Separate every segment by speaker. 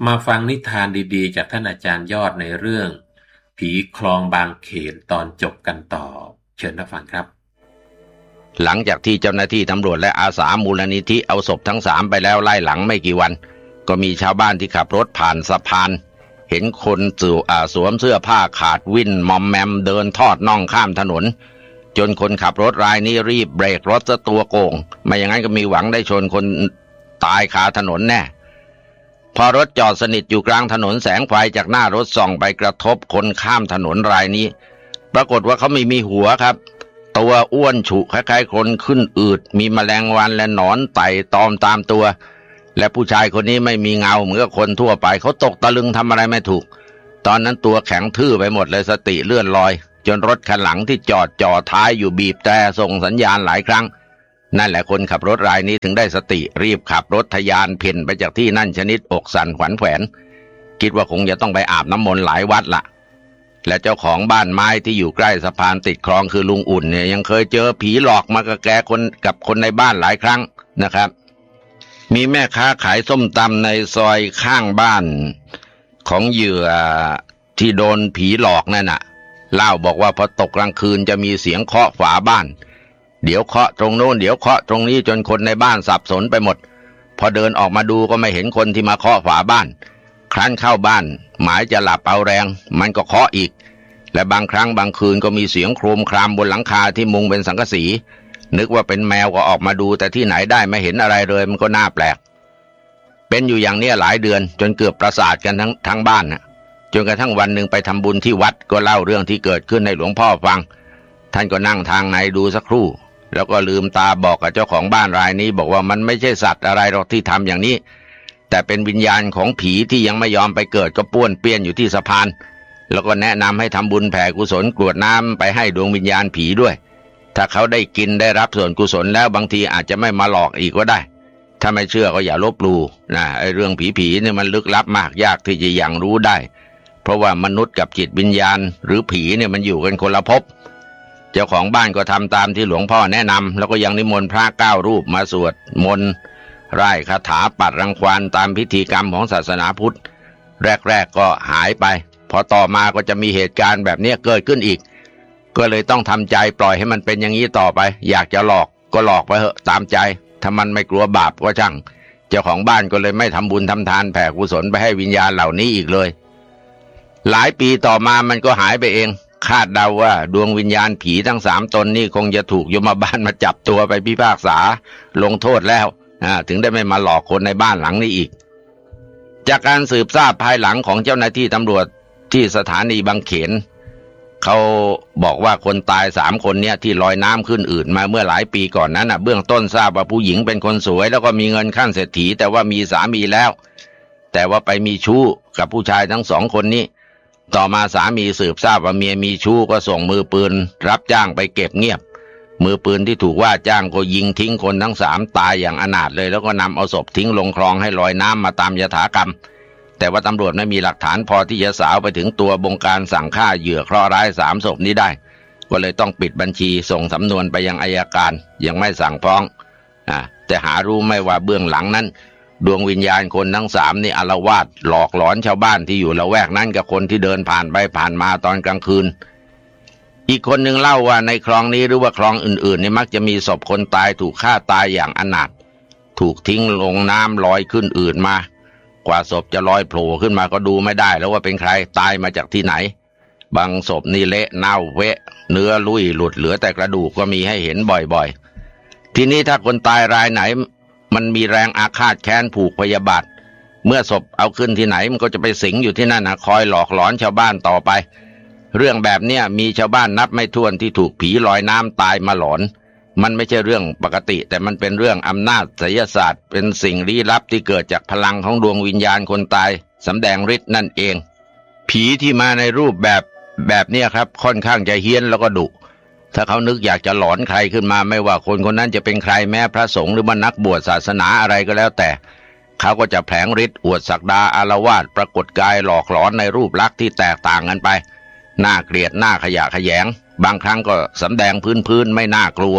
Speaker 1: มาฟังนิทานดีๆจากท่านอาจารย์ยอดในเรื่องผีคลองบางเขนตอนจบกันต่อเชิญรับฟังครับ
Speaker 2: หลังจากที่เจ้าหน้าที่ตำรวจและอาสามูลนิธิเอาศพทั้ง3ไปแล้วไล่หลังไม่กี่วันก็มีชาวบ้านที่ขับรถผ่านสะพานเห็นคนสวมเสื้อผ้าขาดวิ่นมอมแมมเดินทอดน่องข้ามถนนจนคนขับรถรายนี้รีบเบรกรถซะตัวโกงไม่อย่างนั้นก็มีหวังได้ชนคนตายคาถนนแน่พอรถจอดสนิทอยู่กลางถนนแสงไฟจากหน้ารถส่องไปกระทบคนข้ามถนนรายนี้ปรากฏว่าเขาไม่มีหัวครับตัวอ้วนฉุคล้ายๆคนขึ้นอืดมีแมลงวันและหนอนไต่ตอมตามตัวและผู้ชายคนนี้ไม่มีเงาเหมือนกับคนทั่วไปเขาตกตะลึงทำอะไรไม่ถูกตอนนั้นตัวแข็งทื่อไปหมดเลยสติเลื่อนลอยจนรถคันหลังที่จ่อท้ายอยู่บีบแตรส่งสัญญาณหลายครั้งนั่นแหละคนขับรถรายนี้ถึงได้สติรีบขับรถทะยานเพ่นไปจากที่นั่นชนิดอกสั่นขวัญแขวนคิดว่าคงจะต้องไปอาบน้ำมนต์หลายวัดละและเจ้าของบ้านไม้ที่อยู่ใกล้สะพานติดคลองคือลุงอุ่นเนี่ยยังเคยเจอผีหลอกมากับแกกับคนในบ้านหลายครั้งนะครับมีแม่ค้าขายส้มตำในซอยข้างบ้านของเหยื่อที่โดนผีหลอกนั่นน่ะเล่าบอกว่าพอตกกลางคืนจะมีเสียงเคาะฝาบ้านเดี๋ยวเคาะตรงโน้นเดี๋ยวเคาะตรงนี้จนคนในบ้านสับสนไปหมดพอเดินออกมาดูก็ไม่เห็นคนที่มาเคาะฝาบ้านครั้นเข้าบ้านหมายจะหลับเอาแรงมันก็เคาะอีกและบางครั้งบางคืนก็มีเสียงโครมครามบนหลังคาที่มุงเป็นสังกะสีนึกว่าเป็นแมวก็ออกมาดูแต่ที่ไหนได้ไม่เห็นอะไรเลยมันก็น่าแปลกเป็นอยู่อย่างนี้หลายเดือนจนเกือบประสาทกันทั้งบ้านนะจนกระทั่งวันหนึ่งไปทำบุญที่วัดก็เล่าเรื่องที่เกิดขึ้นให้หลวงพ่อฟังท่านก็นั่งทางในดูสักครู่แล้วก็ลืมตาบอกกับเจ้าของบ้านรายนี้บอกว่ามันไม่ใช่สัตว์อะไรหรอกที่ทำอย่างนี้แต่เป็นวิญญาณของผีที่ยังไม่ยอมไปเกิดก็ป้วนเปี้ยนอยู่ที่สะพานแล้วก็แนะนำให้ทำบุญแผ่กุศลกรวดน้ำไปให้ดวงวิญญาณผีด้วยถ้าเขาได้กินได้รับส่วนกุศลแล้วบางทีอาจจะไม่มาหลอกอีกก็ได้ถ้าไม่เชื่อก็อย่าลบหลู่นะไอ้เรื่องผีเนี่ยมันลึกลับมากยากที่จะยังรู้ได้เพราะว่ามนุษย์กับจิตวิญญาณหรือผีเนี่ยมันอยู่กันคนละภพเจ้าของบ้านก็ทำตามที่หลวงพ่อแนะนำแล้วก็ยังนิมนต์พระ9 รูปมาสวดมนต์ร่ายคาถาปัดรังควานตามพิธีกรรมของศาสนาพุทธแรกก็หายไปพอต่อมาก็จะมีเหตุการณ์แบบนี้เกิดขึ้นอีกก็เลยต้องทำใจปล่อยให้มันเป็นอย่างนี้ต่อไปอยากจะหลอกก็หลอกไปเถอะตามใจถ้ามันไม่กลัวบาปก็ช่างเจ้าของบ้านก็เลยไม่ทำบุญทำทานแผ่กุศลไปให้วิญญาณเหล่านี้อีกเลยหลายปีต่อมามันก็หายไปเองคาดเดาว่าดวงวิญญาณผีทั้ง3 ตนนี่คงจะถูกยมบาลมาจับตัวไปพิพากษาลงโทษแล้วถึงได้ไม่มาหลอกคนในบ้านหลังนี้อีกจากการสืบทราบภายหลังของเจ้าหน้าที่ตำรวจที่สถานีบางเขนเขาบอกว่าคนตาย3 คนเนี่ยที่ลอยน้ำขึ้นอืดมาเมื่อหลายปีก่อนนั้นเบื้องต้นทราบว่าผู้หญิงเป็นคนสวยแล้วก็มีเงินขั้นเศรษฐีแต่ว่ามีสามีแล้วแต่ว่าไปมีชู้กับผู้ชายทั้ง2 คนนี้ต่อมาสามีสืบทราบว่าเมียมีชู้ก็ส่งมือปืนรับจ้างไปเก็บเงียบมือปืนที่ถูกว่าจ้างก็ยิงทิ้งคนทั้ง3ตายอย่างอนาถเลยแล้วก็นำเอาศพทิ้งลงคลองให้ลอยน้ำมาตามยถากรรมแต่ว่าตำรวจไม่มีหลักฐานพอที่จะสาวไปถึงตัวบงการสั่งฆ่าเหยื่อเคราะห์ร้าย3 ศพนี้ได้ก็เลยต้องปิดบัญชีส่งสำนวนไปยังอัยการยังไม่สั่งฟ้องแต่หารู้ไม่ว่าเบื้องหลังนั้นดวงวิญญาณคนทั้ง3นี่อาละวาดหลอกหลอนชาวบ้านที่อยู่ละแวกนั้นกับคนที่เดินผ่านไปผ่านมาตอนกลางคืนอีกคนหนึ่งเล่าว่าในคลองนี้หรือว่าคลองอื่นๆนี่มักจะมีศพคนตายถูกฆ่าตายอย่างอนาถถูกทิ้งลงน้ำลอยขึ้นอืดมากว่าศพจะลอยโผล่ขึ้นมาก็ดูไม่ได้แล้วว่าเป็นใครตายมาจากที่ไหนบางศพนี่เละเน่าเวะเนื้อลุ่ยหลุดเหลือแต่กระดูกก็มีให้เห็นบ่อยๆทีนี้ถ้าคนตายรายไหนมันมีแรงอาฆาตแค้นผูกพยาบาทเมื่อศพเอาขึ้นที่ไหนมันก็จะไปสิงอยู่ที่นั่นคอยหลอกหลอนชาวบ้านต่อไปเรื่องแบบเนี้ยมีชาวบ้านนับไม่ถ้วนที่ถูกผีลอยน้ำตายมาหลอนมันไม่ใช่เรื่องปกติแต่มันเป็นเรื่องอำนาจไสยศาสตร์เป็นสิ่งลี้ลับที่เกิดจากพลังของดวงวิญญาณคนตายสำแดงฤทธิ์นั่นเองผีที่มาในรูปแบบเนี้ยครับค่อนข้างจะเฮี้ยนแล้วก็ดุถ้าเขานึกอยากจะหลอนใครขึ้นมาไม่ว่าคนคนนั้นจะเป็นใครแม้พระสงฆ์หรือว่านักบวชศาสนาอะไรก็แล้วแต่เขาก็จะแผลงฤทธิ์อวดศักดาอาละวาดปรากฏกายหลอกหลอนในรูปลักษณ์ที่แตกต่างกันไปน่าเกลียดน่าขยะแขยงบางครั้งก็สำแดงพื้นไม่น่ากลัว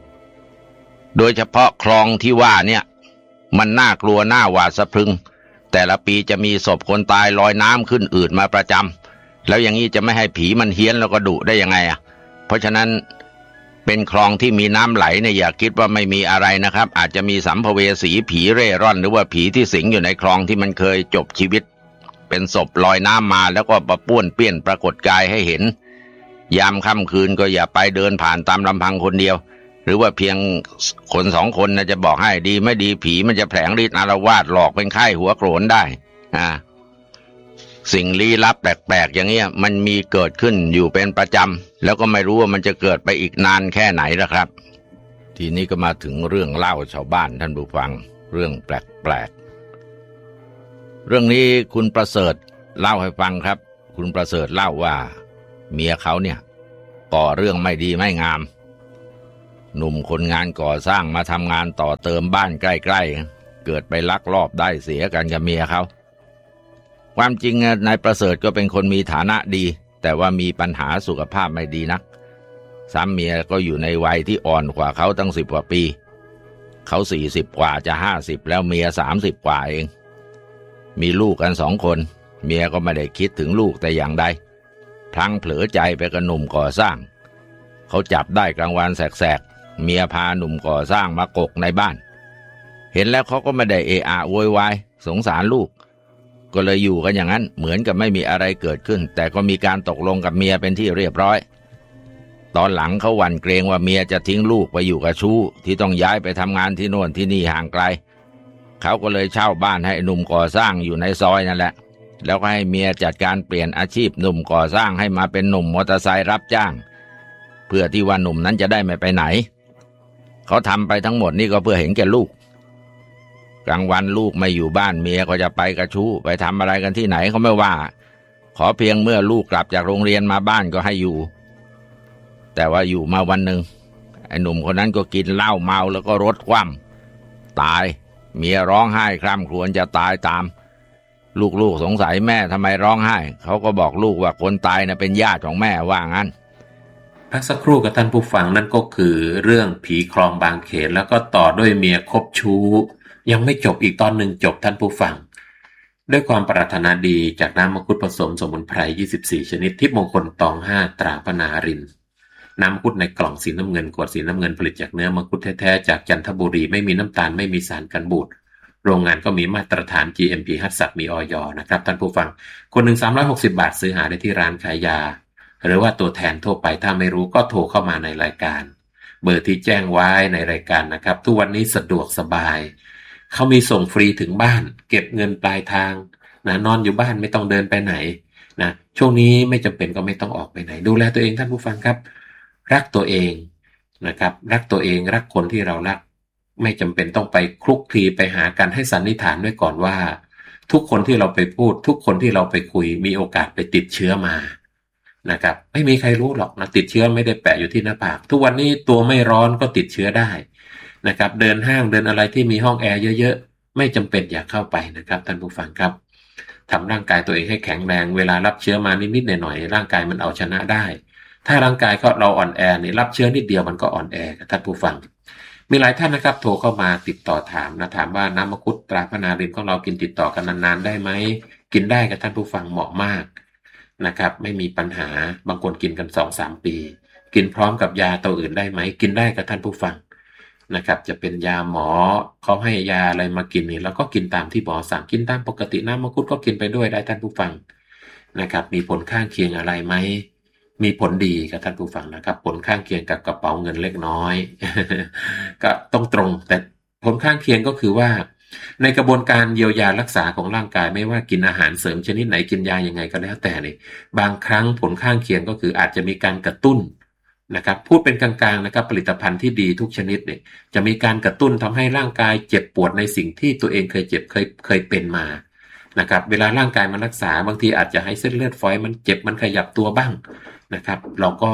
Speaker 2: โดยเฉพาะคลองที่ว่าเนี่ยมันน่ากลัวน่าหวาดสะพรึงแต่ละปีจะมีศพคนตายลอยน้ำขึ้นอืดมาประจำแล้วอย่างนี้จะไม่ให้ผีมันเฮี้ยนแล้วก็ดุได้ยังไงอ่ะเพราะฉะนั้นเป็นคลองที่มีน้ำไหลเนี่ยอย่าคิดว่าไม่มีอะไรนะครับอาจจะมีสัมภเวสีผีเร่ร่อนหรือว่าผีที่สิงอยู่ในคลองที่มันเคยจบชีวิตเป็นศพลอยน้ำมาแล้วก็มาป้วนเปี้ยนปรากฏกายให้เห็นยามค่ำคืนก็อย่าไปเดินผ่านตามลำพังคนเดียวหรือว่าเพียงคนสองคนนะจะบอกให้ดีไม่ดีผีมันจะแผลงฤทธิ์อาละวาดหลอกเป็นไข้หัวโกรนได้สิ่งลี้ลับแปลกๆอย่างเงี้ยมันมีเกิดขึ้นอยู่เป็นประจำแล้วก็ไม่รู้ว่ามันจะเกิดไปอีกนานแค่ไหนละครับทีนี้ก็มาถึงเรื่องเล่าชาวบ้านท่านผู้ฟังเรื่องแปลกๆเรื่องนี้คุณประเสริฐเล่าให้ฟังครับคุณประเสริฐเล่าว่าเมียเขาเนี่ยก่อเรื่องไม่ดีไม่งามหนุ่มคนงานก่อสร้างมาทำงานต่อเติมบ้านใกล้ๆเกิดไปลักลอบได้เสียกันกับเมียเขาความจริงนายประเสริฐก็เป็นคนมีฐานะดีแต่ว่ามีปัญหาสุขภาพไม่ดีนักซ้ำเมียก็อยู่ในวัยที่อ่อนกว่าเขาตั้ง10 กว่าปีเขา40 กว่าจะ50แล้วเมีย30 กว่าเองมีลูกกัน2 คนเมียก็ไม่ได้คิดถึงลูกแต่อย่างใดพลั้งเผลอใจไปกับหนุ่มก่อสร้างเขาจับได้กลางวันแสกๆเมียพาหนุ่มก่อสร้างมากกในบ้านเห็นแล้วเขาก็ไม่ได้เอะอะโวยวายสงสารลูกก็เลยอยู่กันอย่างนั้นเหมือนกับไม่มีอะไรเกิดขึ้นแต่ก็มีการตกลงกับเมียเป็นที่เรียบร้อยตอนหลังเขาหวั่นเกรงว่าเมียจะทิ้งลูกไปอยู่กับชู้ที่ต้องย้ายไปทำงานที่โน่นที่นี่ห่างไกลเขาก็เลยเช่าบ้านให้หนุ่มก่อสร้างอยู่ในซอยนั่นแหละแล้วก็ให้เมียจัดการเปลี่ยนอาชีพหนุ่มก่อสร้างให้มาเป็นหนุ่มมอเตอร์ไซค์รับจ้างเพื่อที่ว่าหนุ่มนั้นจะได้ไม่ไปไหนเขาทำไปทั้งหมดนี่ก็เพื่อเห็นแก่ลูกกลางวันลูกไม่อยู่บ้านเมียก็จะไปกับชู้ไปทำอะไรกันที่ไหนเขาไม่ว่าขอเพียงเมื่อลูกกลับจากโรงเรียนมาบ้านก็ให้อยู่แต่ว่าอยู่มาวันหนึ่งไอ้หนุ่มคนนั้นก็กินเหล้าเมาแล้วก็รถคว่ำตายเมียร้องไห้คร่ำครวญจะตายตามลูกสงสัยแม่ทำไมร้องไห้เขาก็บอกลูกว่าคนตายน่ะเป็นญาติของแม่ว่างั้น
Speaker 1: พักสักครู่กับท่านผู้ฟังนั่นก็คือเรื่องผีคลองบางเขนแล้วก็ต่อด้วยเมียคบชู้ยังไม่จบอีกตอนหนึ่งจบท่านผู้ฟังด้วยความปรารถนาดีจากน้ำมังคุดผสมสมุนไพร24 ชนิดทิพย์มงคลตอง5ตราพนารินน้ำมังคุดในกล่องสีน้ำเงินขวดสีน้ำเงินผลิตจากเนื้อมังคุดแท้ๆจากจันทบุรีไม่มีน้ำตาลไม่มีสารกันบูดโรงงานก็มีมาตรฐาน GMP ฮัตสักมีอย.นะครับท่านผู้ฟังคนหนึ่ง360 บาทซื้อหาได้ที่ร้านขายยาหรือว่าตัวแทนทั่วไปถ้าไม่รู้ก็โทรเข้ามาในรายการเบอร์ที่แจ้งไว้ในรายการนะครับทุกวันนี้สะดวกสบายเขามีส่งฟรีถึงบ้านเก็บเงินปลายทางนะนอนอยู่บ้านไม่ต้องเดินไปไหนนะช่วงนี้ไม่จำเป็นก็ไม่ต้องออกไปไหนดูแลตัวเองท่านผู้ฟังครับรักตัวเองนะครับรักตัวเองรักคนที่เรารักไม่จำเป็นต้องไปคลุกคลีไปหากันให้สันนิษฐานไว้ก่อนว่าทุกคนที่เราไปพูดทุกคนที่เราไปคุยมีโอกาสไปติดเชื้อมานะครับไม่มีใครรู้หรอกนะติดเชื้อไม่ได้แปะอยู่ที่หน้าผากทุกวันนี้ตัวไม่ร้อนก็ติดเชื้อได้นะครับเดินห้างเดินอะไรที่มีห้องแอร์เยอะๆไม่จำเป็นอย่าเข้าไปนะครับท่านผู้ฟังครับทำร่างกายตัวเองให้แข็งแรงเวลารับเชื้อมานิดๆหน่อยๆร่างกายมันเอาชนะได้ถ้าร่างกายก็เราอ่อนแอนี่รับเชื้อนิดเดียวมันก็อ่อนแอท่านผู้ฟังมีหลายท่านนะครับโทรเข้ามาติดต่อถามนะถามว่าน้ำมังคุดตราพนารินของเรากินติดต่อกันนานๆได้ไหมกินได้กับท่านผู้ฟังเหมาะมากนะครับไม่มีปัญหาบางคนกินกัน 2-3 ปีกินพร้อมกับยาตัวอื่นได้ไหมกินได้กับท่านผู้ฟังนะครับจะเป็นยาหมอเขาให้ยาอะไรมากินนี่แล้วก็กินตามที่หมอสั่งกินตามปกติน้ำมังคุดก็กินไปด้วยได้ท่านผู้ฟังนะครับมีผลข้างเคียงอะไรไหมมีผลดีกับท่านผู้ฟังนะครับผลข้างเคียงกับกระเป๋าเงินเล็กน้อย ก็ต้องตรงแต่ผลข้างเคียงก็คือว่าในกระบวนการเยียวยารักษาของร่างกายไม่ว่ากินอาหารเสริมชนิดไหนกินยายังไงก็แล้วแต่นี่บางครั้งผลข้างเคียงก็คืออาจจะมีการกระตุ้นนะครับพูดเป็นกลางๆนะครับผลิตภัณฑ์ที่ดีทุกชนิดเนี่ยจะมีการกระตุ้นทำให้ร่างกายเจ็บปวดในสิ่งที่ตัวเองเคยเจ็บเคยเป็นมานะครับเวลาร่างกายมันรักษาบางทีอาจจะให้เส้นเลือดฝอยมันเจ็บมันขยับตัวบ้างนะครับเราก็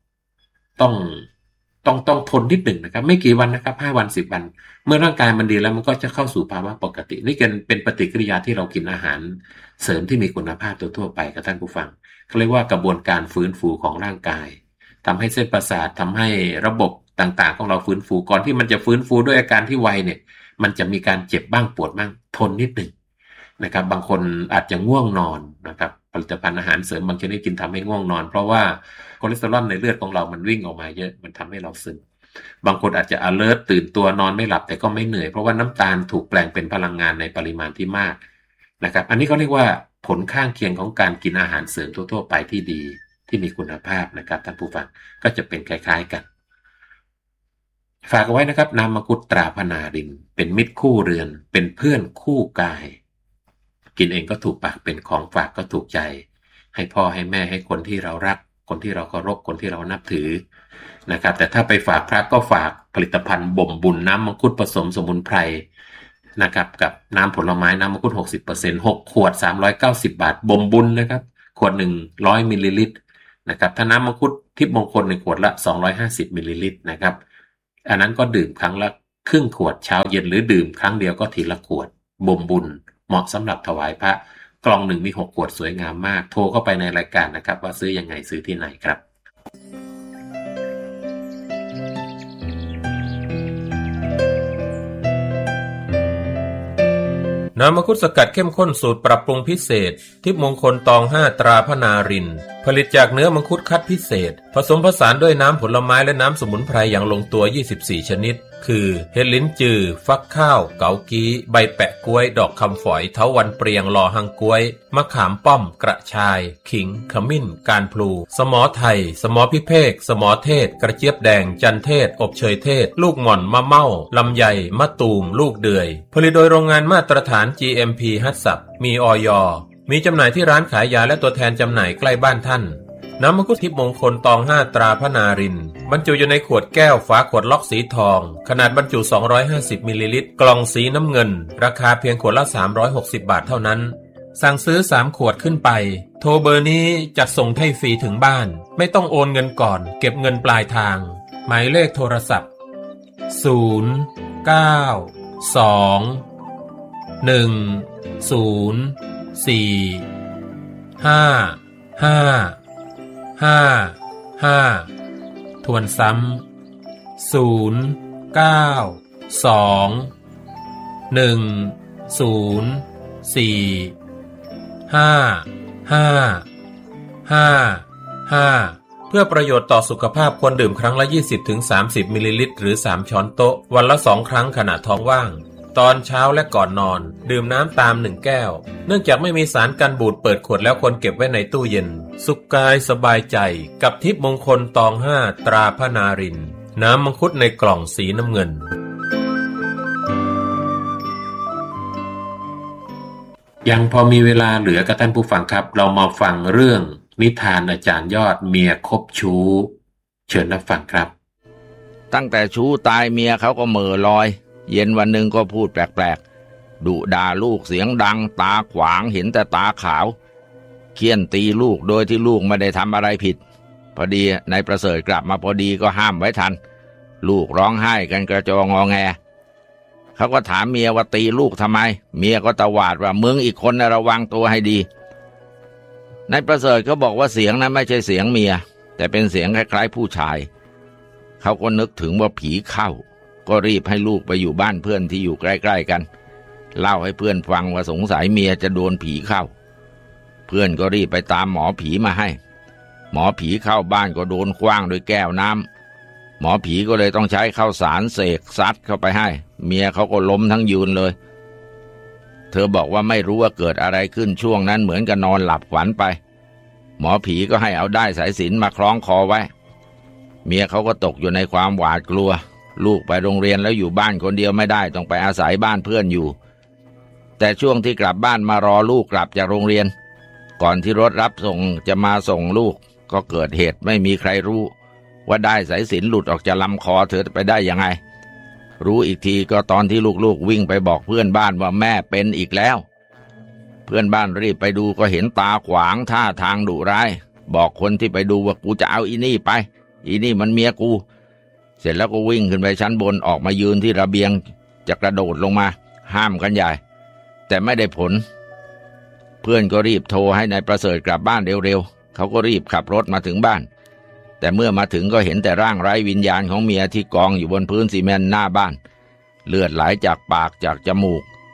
Speaker 1: ต้องทนนิดหนึ่งนะครับไม่กี่วันนะครับ5 วัน 10 วันเมื่อร่างกายมันดีแล้วมันก็จะเข้าสู่ภาวะปกตินี่เป็นปฏิกิริยาที่เรากินอาหารเสริมที่มีคุณภาพทั่วไปกับท่านผู้ฟังเขาเรียกว่ากระบวนการฟื้นฟูของร่างกายทำให้เส้นประสาททำให้ระบบต่างๆของเราฟื้นฟูก่อนที่มันจะฟื้นฟูด้วยอาการที่ไวเนี่ยมันจะมีการเจ็บบ้างปวดบ้างทนนิดหนึ่งนะครับบางคนอาจจะง่วงนอนนะครับผลิตภัณฑ์อาหารเสริมบางชนิดกินทำให้ง่วงนอนเพราะว่าคอเลสเตอรอลในเลือดของเรามันวิ่งออกมาเยอะมันทำให้เราซึมบางคนอาจจะ alert ตื่นตัวนอนไม่หลับแต่ก็ไม่เหนื่อยเพราะว่าน้ำตาลถูกแปลงเป็นพลังงานในปริมาณที่มากนะครับอันนี้เขาเรียกว่าผลข้างเคียงของการกินอาหารเสริมทั่วๆไปที่ดีที่มีคุณภาพนะครับท่านผู้ฟังก็จะเป็นคล้ายๆกันฝากเอาไว้นะครับน้ำมังคุดตราพนารินเป็นมิตรคู่เรือนเป็นเพื่อนคู่กายกินเองก็ถูกปากเป็นของฝากก็ถูกใจให้พ่อให้แม่ให้คนที่เรารักคนที่เราเคารพคนที่เรานับถือนะครับแต่ถ้าไปฝากพระก็ฝากผลิตภัณฑ์บ่มบุญน้ำมังคุดผสมสมุนไพรนะครับกับน้ำผลไม้น้ำมังคุด 60% 6 ขวด390 บาทบ่มบุญนะครับขวด100มิลลิลิตรนะครับถ้าน้ำมังคุดทิพย์มงคลในขวดละ250มิลลิลิตรนะครับอันนั้นก็ดื่มครั้งละครึ่งขวดเช้าเย็นหรือดื่มครั้งเดียวก็ทีละขวดบ่มบุญเหมาะสำหรับถวายพระกล่องหนึ่งมี6ขวดสวยงามมากโทรเข้าไปในรายการนะครับว่าซื้อยังไงซื้อที่ไหนครับ
Speaker 3: น้ำมังคุดสกัดเข้มข้นสูตรปรับปรุงพิเศษทิพย์มงคลตอง5ตราพนารินผลิตจากเนื้อมังคุดคัดพิเศษผสมผสานด้วยน้ำผลไม้และน้ำสมุนไพรอย่างลงตัว24ชนิดคือเห็ดลิ้นจือฟักข้าวเกากี้ใบแปะกล้วยดอกคำฝอยเถาวัลย์เปรียงหล่อหังกล้วยมะขามป้อมกระชายขิงขมิ้นการพลูสมอไทยสมอพิเภกสมอเทศกระเจี๊ยบแดงจันเทศอบเชยเทศลูกหม่อนมะเม่าลำไยมะตูมลูกเดือยผลิตโดยโรงงานมาตรฐาน GMP ฮัตสับมีอย.มีจำหน่ายที่ร้านขายยาและตัวแทนจำหน่ายใกล้บ้านท่านน้ำมังคุดทิพย์มงคลตอง5ตราพนารินบรรจุอยู่ในขวดแก้วฝาขวดล็อกสีทองขนาดบรรจุ250มิลลิลิตรกล่องสีน้ำเงินราคาเพียงขวดละ360บาทเท่านั้นสั่งซื้อ3ขวดขึ้นไปโทรเบอร์นี้จัดส่งให้ฟรีถึงบ้านไม่ต้องโอนเงินก่อนเก็บเงินปลายทางหมายเลขโทรศัพท์092-104-5555ทวนซ้ำ092-104-5555เพื่อประโยชน์ต่อสุขภาพควรดื่มครั้งละ 20-30 มิลลิลิตรหรือ3ช้อนโต๊ะวันละ2ครั้งขณะท้องว่างตอนเช้าและก่อนนอนดื่มน้ำตาม1แก้วเนื่องจากไม่มีสารกันบูดเปิดขวดแล้วควรเก็บไว้ในตู้เย็นสุขกายสบายใจกับทิพย์มงคลตอง5ตราพนารินน้ำมังคุดในกล่องสีน้ำเงิน
Speaker 1: ยังพอมีเวลาเหลือกับท่านผู้ฟังครับเรามาฟังเรื่องนิทานอาจารย์ยอดเมียคบชู้เชิญรับฟังครับ
Speaker 2: ตั้งแต่ชู้ตายเมียเขาก็เหม่อลอยเย็นวันหนึ่งก็พูดแปลกๆดุด่าลูกเสียงดังตาขวางเห็นแต่ตาขาวเคี่ยนตีลูกโดยที่ลูกไม่ได้ทำอะไรผิดพอดีนายประเสริฐกลับมาพอดีก็ห้ามไว้ทันลูกร้องไห้กันกระจองงอแงเขาก็ถามเมียว่าตีลูกทำไมเมียก็ตวาดว่ามึงอีกคนระวังตัวให้ดีนายประเสริฐก็บอกว่าเสียงนั้นไม่ใช่เสียงเมียแต่เป็นเสียงคล้ายๆผู้ชายเขาก็นึกถึงว่าผีเข้าก็รีบให้ลูกไปอยู่บ้านเพื่อนที่อยู่ใกล้ๆกันเล่าให้เพื่อนฟังว่าสงสัยเมียจะโดนผีเข้าเพื่อนก็รีบไปตามหมอผีมาให้หมอผีเข้าบ้านก็โดนขว้างด้วยแก้วน้ำหมอผีก็เลยต้องใช้ข้าวสารเสกซัดเข้าไปให้เมียเขาก็ล้มทั้งยืนเลยเธอบอกว่าไม่รู้ว่าเกิดอะไรขึ้นช่วงนั้นเหมือนกับนอนหลับฝันไปหมอผีก็ให้เอาด้ายสายสิญจน์มาคล้องคอไว้เมียเขาก็ตกอยู่ในความหวาดกลัวลูกไปโรงเรียนแล้วอยู่บ้านคนเดียวไม่ได้ต้องไปอาศัยบ้านเพื่อนอยู่แต่ช่วงที่กลับบ้านมารอลูกกลับจากโรงเรียนก่อนที่รถรับส่งจะมาส่งลูกก็เกิดเหตุไม่มีใครรู้ว่าด้ายสายสิญจน์หลุดออกจากลำคอเธอไปได้ยังไงรู้อีกทีก็ตอนที่ลูกๆวิ่งไปบอกเพื่อนบ้านว่าแม่เป็นอีกแล้วเพื่อนบ้านรีบไปดูก็เห็นตาขวางท่าทางดุร้ายบอกคนที่ไปดูว่ากูจะเอาอีนี่ไปอีนี่มันเมียกูเสร็จแล้วก็วิ่งขึ้นไปชั้นบนออกมายืนที่ระเบียงจะกระโดดลงมาห้ามกันใหญ่แต่ไม่ได้ผลเพื่อนก็รีบโทรให้นายประเสริฐกลับบ้านเร็วๆเขาก็รีบขับรถมาถึงบ้านแต่เมื่อมาถึงก็เห็นแต่ร่างไร้วิญญาณของเมียที่กองอยู่บนพื้นซีเมนต์หน้าบ้านเลือดไหลจากปากจากจมูกเธ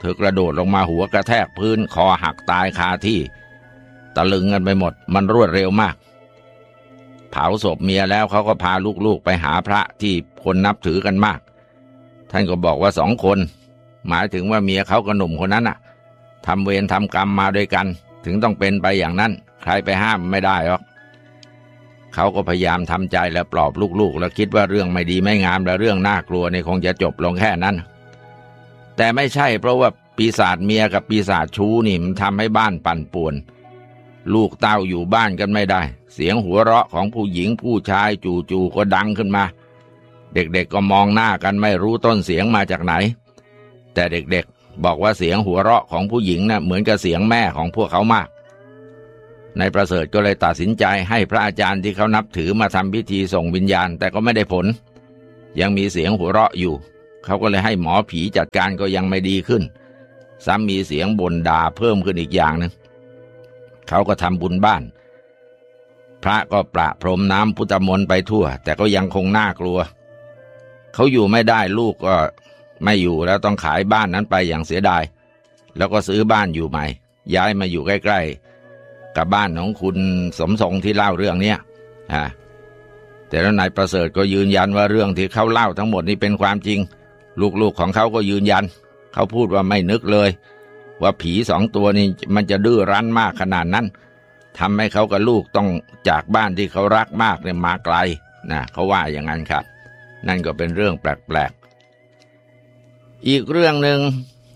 Speaker 2: ธอกระโดดลงมาหัวกระแทกพื้นคอหักตายคาที่ตะลึงกันไปหมดมันรวดเร็วมากเผาศพเมียแล้วเขาก็พาลูกๆไปหาพระที่คนนับถือกันมากท่านก็บอกว่า2 คนหมายถึงว่าเมียเขากับหนุ่มคนนั้นน่ะทำเวรทำกรรมมาด้วยกันถึงต้องเป็นไปอย่างนั้นใครไปห้ามไม่ได้หรอกเขาก็พยายามทำใจและปลอบลูกๆแล้วคิดว่าเรื่องไม่ดีไม่งามและเรื่องน่ากลัวนี่คงจะจบลงแค่นั้นแต่ไม่ใช่เพราะว่าปีศาจเมียกับปีศาจชู้นี่มันทำให้บ้านปั่นป่วนลูกเต้าอยู่บ้านกันไม่ได้เสียงหัวเราะของผู้หญิงผู้ชายจู่ๆก็ดังขึ้นมาเด็กๆก็มองหน้ากันไม่รู้ต้นเสียงมาจากไหนแต่เด็กๆบอกว่าเสียงหัวเราะของผู้หญิงน่ะเหมือนกับเสียงแม่ของพวกเขามากนายประเสริฐก็เลยตัดสินใจให้พระอาจารย์ที่เขานับถือมาทำพิธีส่งวิญญาณแต่ก็ไม่ได้ผลยังมีเสียงหัวเราะอยู่เขาก็เลยให้หมอผีจัดการก็ยังไม่ดีขึ้นซ้ำมีเสียงบ่นด่าเพิ่มขึ้นอีกอย่างนึงเขาก็ทำบุญบ้านพระก็ประพรมน้ำพุทธมนต์ไปทั่วแต่ก็ยังคงน่ากลัวเขาอยู่ไม่ได้ลูกก็ไม่อยู่แล้วต้องขายบ้านนั้นไปอย่างเสียดายแล้วก็ซื้อบ้านอยู่ใหม่ย้ายมาอยู่ใกล้ๆกับบ้านของคุณสมทรงที่เล่าเรื่องนี้แต่แล้วนายประเสริฐก็ยืนยันว่าเรื่องที่เขาเล่าทั้งหมดนี้เป็นความจริงลูกๆของเขาก็ยืนยันเขาพูดว่าไม่นึกเลยว่าผี2 ตัวนี้มันจะดื้อรั้นมากขนาดนั้นทำให้เขากับลูกต้องจากบ้านที่เขารักมากเนี่ยมาไกลนะเขาว่าอย่างนั้นครับนั่นก็เป็นเรื่องแปลกๆอีกเรื่องหนึ่ง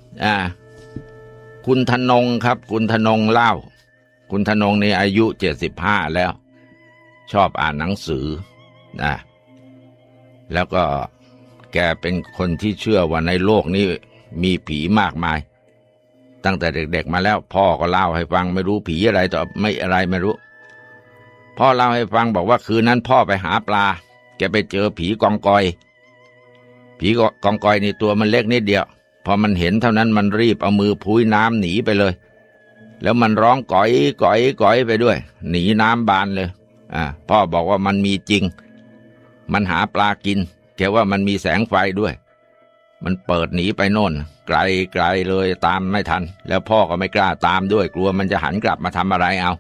Speaker 2: คุณธนงครับคุณธนงเล่าคุณธนงนี่อายุ75แล้วชอบอ่านหนังสือนะแล้วก็แกเป็นคนที่เชื่อว่าในโลกนี้มีผีมากมายตั้งแต่เด็กๆมาแล้วพ่อก็เล่าให้ฟังไม่รู้ผีอะไรต่อไม่อะไรไม่รู้พ่อเล่าให้ฟังบอกว่าคืนนั้นพ่อไปหาปลาแกไปเจอผีกองกอยผีกองกอยนี่ตัวมันเล็กนิดเดียวพอมันเห็นเท่านั้นมันรีบเอามือพุ้ยน้ำหนีไปเลยแล้วมันร้องก๋อยก๋อยก๋อยไปด้วยหนีน้ำบานเลยพ่อบอกว่ามันมีจริงมันหาปลากินแต่ว่ามันมีแสงไฟด้วยมันเปิดหนีไปโน่นไกลไกลเลยตามไม่ทันแล้วพ่อก็ไม่กล้าตามด้วยกลัวมันจะหันกลับมาทำอะไรเอา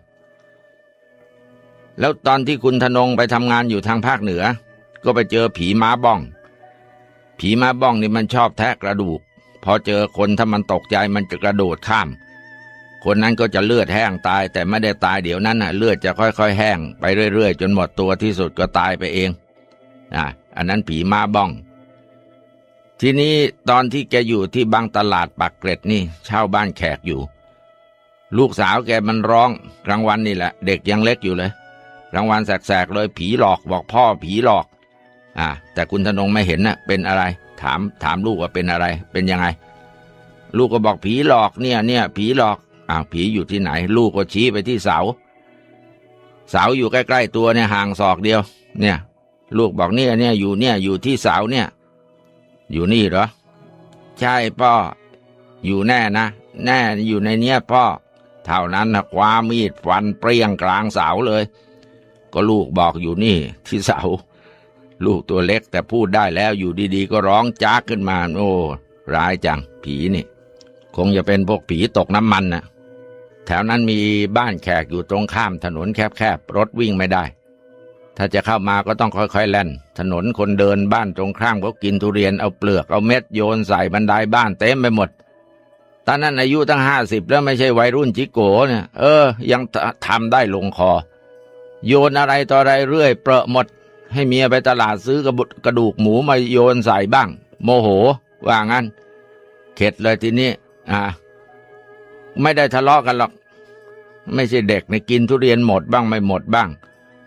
Speaker 2: แล้วตอนที่คุณธนงไปทำงานอยู่ทางภาคเหนือก็ไปเจอผีม้าบ้องผีม้าบ้องนี่มันชอบแทะกระดูกพอเจอคนถ้ามันตกใจมันจะกระโดดข้ามคนนั้นก็จะเลือดแห้งตายแต่ไม่ได้ตายเดี๋ยวนั้นเลือดจะค่อยๆแห้งไปเรื่อยๆจนหมดตัวที่สุดก็ตายไปเองอันนั้นผีม้าบ้องทีนี้ตอนที่แกอยู่ที่บางตลาดปากเกร็ดนี่เช่าบ้านแขกอยู่ลูกสาวแกมันร้องกลางวันนี่แหละเด็กยังเล็กอยู่เลยกลางวันแสกๆเลยผีหลอกบอกพ่อผีหลอกแต่คุณธนงไม่เห็นเป็นอะไรถามลูกว่าเป็นอะไรเป็นยังไงลูกก็บอกผีหลอกเนี่ยผีหลอกผีอยู่ที่ไหนลูกก็ชี้ไปที่เสาอยู่ใกล้ๆตัวเนี่ยห่างศอกเดียวเนี่ยลูกบอกเนี่ยอยู่ที่เสาเนี่ยอยู่นี่เหรอใช่พ่ออยู่แน่นะแน่อยู่ในเนี้ยพ่อเท่านั้นนะคว้ามีดฟันเปรี้ยงกลางเสาเลยก็ลูกบอกอยู่นี่ที่เสาลูกตัวเล็กแต่พูดได้แล้วอยู่ดีๆก็ร้องจากขึ้นมาโอ้ร้ายจังผีนี่คงจะเป็นพวกผีตกน้ำมันนะแถวนั้นมีบ้านแขกอยู่ตรงข้ามถนนแคบๆรถวิ่งไม่ได้ถ้าจะเข้ามาก็ต้องค่อยๆแล่นถนนคนเดินบ้านตรงข้ามเขากินทุเรียนเอาเปลือกเอาเม็ดโยนใส่บันไดบ้านเต็มไปหมดตอนนั้นอายุตั้ง50แล้วไม่ใช่วัยรุ่นจิโก้เนี่ยยังทำได้ลงคอโยนอะไรต่ออะไรเรื่อยเปรอะหมดให้เมียไปตลาดซื้อกระดูกหมูมาโยนใส่บ้างโมโหว่างั้นเข็ดเลยทีนี้ไม่ได้ทะเลาะกันหรอกไม่ใช่เด็กในกินทุเรียนหมดบ้างไม่หมดบ้าง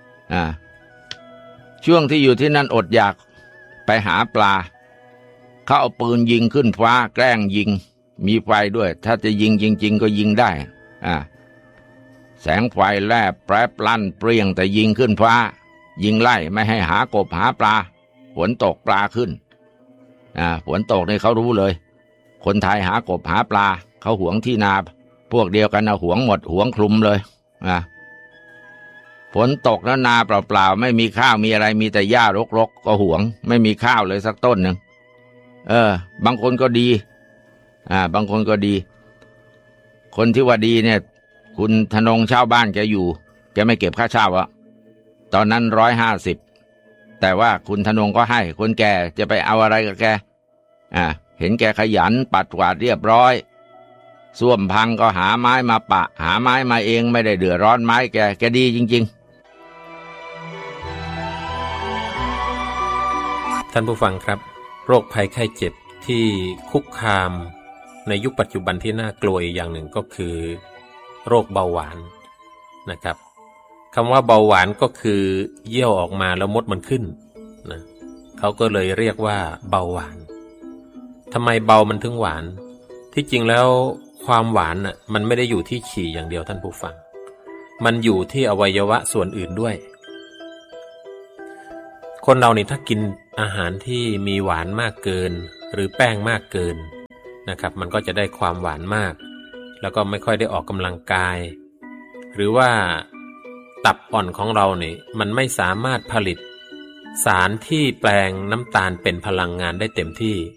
Speaker 2: ช่วงที่อยู่ที่นั่นอดอยากไปหาปลาเขาเอาปืนยิงขึ้นฟ้าแกล้งยิงมีไฟด้วยถ้าจะยิงจริงๆก็ยิงได้แสงไฟแลบแปรปลั่นเปรี้ยงแต่ยิงขึ้นฟ้ายิงไล่ไม่ให้หากบหาปลาฝนตกปลาขึ้นฝนตกนี่เขารู้เลยคนไทยหากบหาปลาเขาหวงที่นาพวกเดียวกันหวงหมดหวงคลุมเลยฝนตกแล้วนาเปล่าๆไม่มีข้าวมีอะไรมีแต่หญ้ารกๆก็หวงไม่มีข้าวเลยสักต้นหนึ่งบางคนก็ดีบางคนก็ดีคนที่ว่าดีเนี่ยคุณธนงเช่าบ้านแกอยู่แกไม่เก็บค่าเช่าอะตอนนั้น150แต่ว่าคุณธนงก็ให้คนแก่จะไปเอาอะไรกับแกเห็นแกขยันปัดกวาดเรียบร้อยส้วมพังก็หาไม้มาปะหาไม้มาเองไม่ได้เดือดร้อนไม้แกดีจริง
Speaker 3: ท่านผู้ฟังครับโรคภัยไข้เจ็บที่คุกคามในยุคปัจจุบันที่น่ากลัวอีกอย่างหนึ่งก็คือโรคเบาหวานนะครับคำว่าเบาหวานก็คือเยี่ยวออกมาแล้วมดมันขึ้นนะเขาก็เลยเรียกว่าเบาหวานทำไมเบามันถึงหวานที่จริงแล้วความหวานน่ะมันไม่ได้อยู่ที่ฉี่อย่างเดียวท่านผู้ฟังมันอยู่ที่อวัยวะส่วนอื่นด้วยคนเรานี่ถ้ากินอาหารที่มีหวานมากเกินหรือแป้งมากเกินนะครับมันก็จะได้ความหวานมากแล้วก็ไม่ค่อยได้ออกกำลังกายหรือว่าตับอ่อนของเราเนี่ยมันไม่สามารถผลิตสารที่แปลงน้ำตาลเป็นพลังงานได้เต็มที่